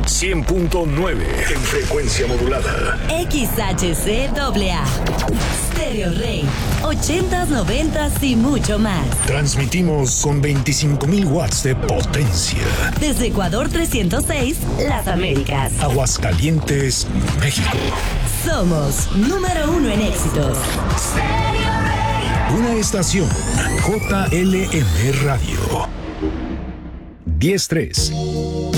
100.9 en frecuencia modulada. XHCAA. Stereo Rey. 80s, 90s y mucho más. Transmitimos con 25,000 watts de potencia. Desde Ecuador 306, Las Américas. Aguascalientes, México. Somos número 1 en éxitos. Una estación JLM Radio. 10-3.